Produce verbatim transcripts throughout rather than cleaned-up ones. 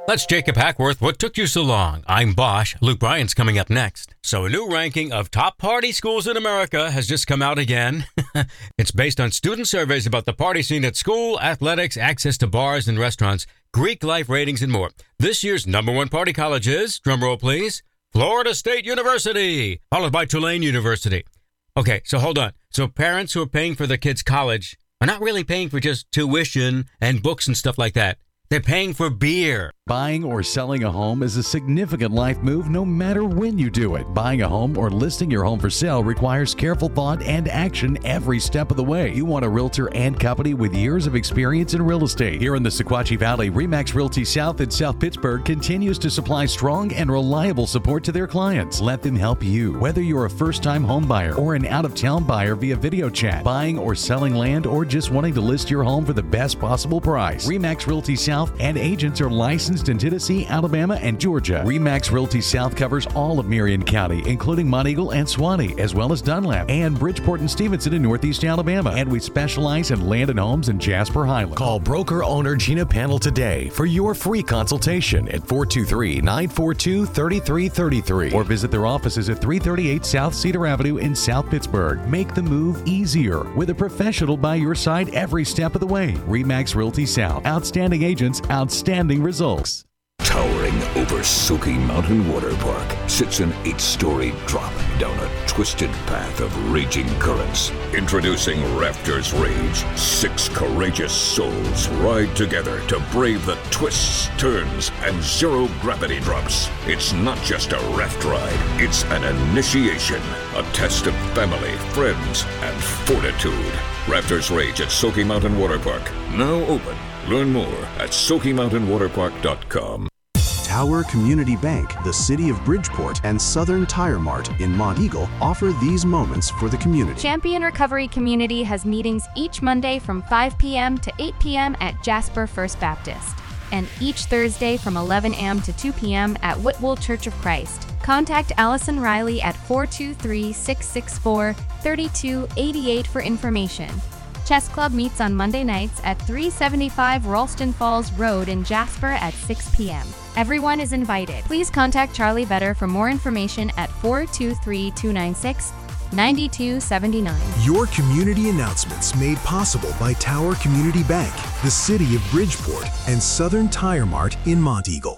That's Jacob Hackworth. What took you so long? I'm Bosch. Luke Bryan's coming up next. So a new ranking of top party schools in America has just come out again. It's based on student surveys about the party scene at school, athletics, access to bars and restaurants, Greek life ratings, and more. This year's number one party college is, drumroll please, Florida State University, followed by Tulane University. Okay, so hold on. So parents who are paying for their kids' college are not really paying for just tuition and books and stuff like that. They're paying for beer. Buying or selling a home is a significant life move no matter when you do it. Buying a home or listing your home for sale requires careful thought and action every step of the way. You want a realtor and company with years of experience in real estate. Here in the Sequatchie Valley, RE/MAX Realty South in South Pittsburgh continues to supply strong and reliable support to their clients. Let them help you. Whether you're a first-time home buyer or an out-of-town buyer via video chat, buying or selling land, or just wanting to list your home for the best possible price, RE/MAX Realty South and agents are licensed in Tennessee, Alabama, and Georgia. RE/MAX Realty South covers all of Marion County, including Monteagle and Suwannee, as well as Dunlap and Bridgeport and Stevenson in Northeast Alabama. And we specialize in land and homes in Jasper Highland. Call broker owner Gina Panel today for your free consultation at four two three, nine four two, three three three three or visit their offices at three thirty-eight South Cedar Avenue in South Pittsburgh. Make the move easier with a professional by your side every step of the way. RE/MAX Realty South. Outstanding agents, outstanding results. Towering over Soaky Mountain Water Park sits an eight-story drop down a twisted path of raging currents. Introducing Rafters Rage. Six courageous souls ride together to brave the twists, turns, and zero-gravity drops. It's not just a raft ride. It's an initiation. A test of family, friends, and fortitude. Rafters Rage at Soaky Mountain Water Park. Now open. Learn more at soaky mountain water park dot com. Tower Community Bank, the City of Bridgeport, and Southern Tire Mart in Monteagle offer these moments for the community. Champion Recovery Community has meetings each Monday from five p.m. to eight p.m. at Jasper First Baptist, and each Thursday from eleven a.m. to two p.m. at Whitwell Church of Christ. Contact Allison Riley at four two three, six six four, three two eight eight for information. Chess Club meets on Monday nights at three seventy-five Ralston Falls Road in Jasper at six p.m. Everyone is invited. Please contact Charlie Vetter for more information at four two three, two nine six, nine two seven nine. Your community announcements made possible by Tower Community Bank, the City of Bridgeport, and Southern Tire Mart in Monteagle.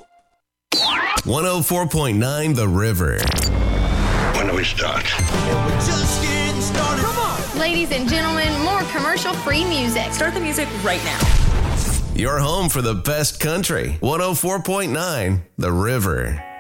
one oh four point nine The River. When do we start? Come on! Ladies and gentlemen, more commercial-free music. Start the music right now. Your home for the best country. one oh four point nine The River.